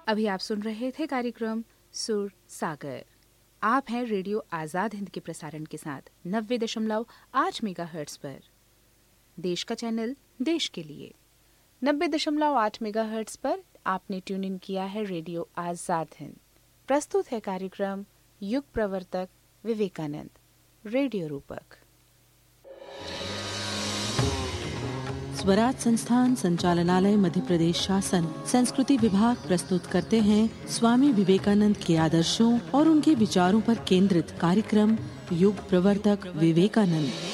अभी आप सुन रहे थे कार्यक्रम सुर सागर। आप हैं रेडियो आजाद हिंद के प्रसारण के साथ 90.8 मेगाहर्ट्ज पर। देश का चैनल देश के लिए 90.8 मेगाहर्ट्ज पर आपने ट्यून इन किया है रेडियो आजाद हिंद। प्रस्तुत है कार्यक्रम युग प्रवर्तक विवेकानंद, रेडियो रूपक। स्वराज संस्थान संचालनालय मध्य प्रदेश शासन संस्कृति विभाग प्रस्तुत करते हैं स्वामी विवेकानंद के आदर्शों और उनके विचारों पर केंद्रित कार्यक्रम युग प्रवर्तक विवेकानंद।